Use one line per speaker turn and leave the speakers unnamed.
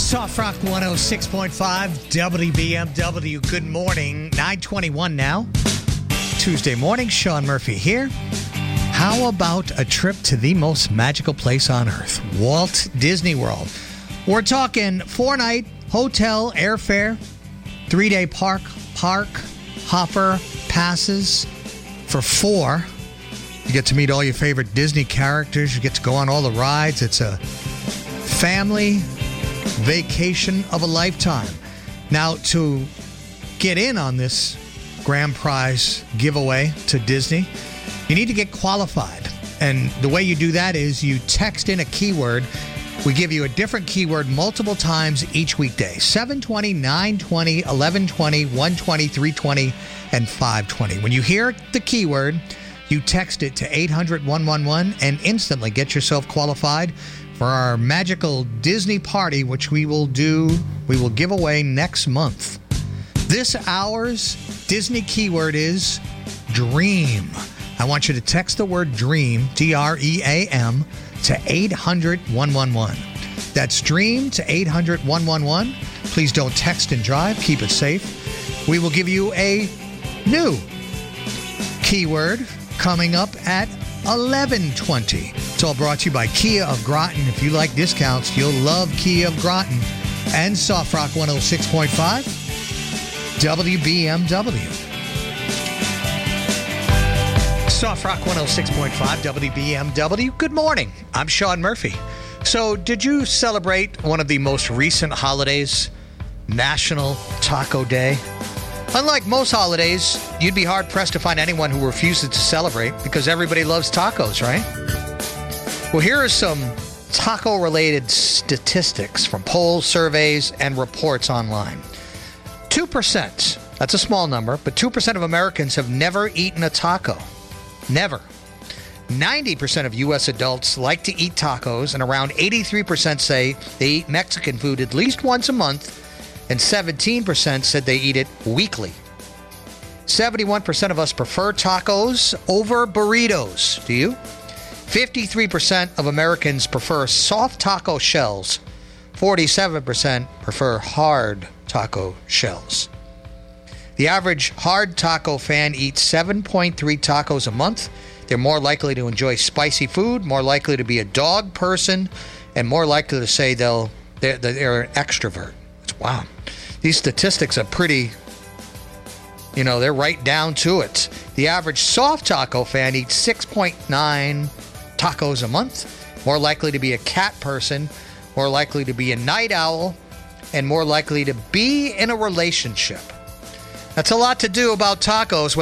Soft Rock 106.5 WBMW. Good morning. 9:21 now. Tuesday morning. Sean Murphy here. How about a trip to the most magical place on earth, Walt Disney World? We're talking 4-night hotel, airfare, 3-day park hopper passes for 4. You get to meet all your favorite Disney characters. You get to go on all the rides. It's a family vacation of a lifetime. Now, to get in on this grand prize giveaway to Disney, you need to get qualified. And the way you do that is you text in a keyword. We give you a different keyword multiple times each weekday. 7:20, 9:20, 11:20, 1:20, 3:20, and 5:20. When you hear the keyword, you text it to 800-111 and instantly get yourself qualified for our magical Disney party, which we will give away next month. This hour's Disney keyword is dream. I want you to text the word dream, DREAM, to 800-111. That's dream to 800-111. Please don't text and drive. Keep it safe. We will give you a new keyword coming up at 11:20. It's all brought to you by Kia of Groton. If you like discounts, you'll love Kia of Groton and Soft Rock 106.5 WBMW. Soft Rock 106.5 WBMW. Good morning. I'm Sean Murphy. So, did you celebrate one of the most recent holidays, National Taco Day? Unlike most holidays, you'd be hard-pressed to find anyone who refuses to celebrate because everybody loves tacos, right? Well, here are some taco-related statistics from polls, surveys, and reports online. 2%, that's a small number, but 2% of Americans have never eaten a taco. Never. 90% of U.S. adults like to eat tacos, and around 83% say they eat Mexican food at least once a month, and 17% said they eat it weekly. 71% of us prefer tacos over burritos. Do you? 53% of Americans prefer soft taco shells. 47% prefer hard taco shells. The average hard taco fan eats 7.3 tacos a month. They're more likely to enjoy spicy food, more likely to be a dog person, and more likely to say they're an extrovert. Wow. These statistics are pretty, they're right down to it. The average soft taco fan eats 6.9 tacos a month, more likely to be a cat person, more likely to be a night owl, and more likely to be in a relationship. That's a lot to do about tacos.